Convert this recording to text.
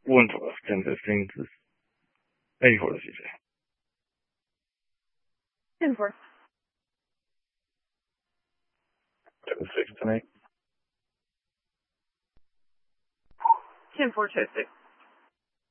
112, 1015, this is 84 to CJ. 10-4. 10-6 tonight. 10-4, 10-6.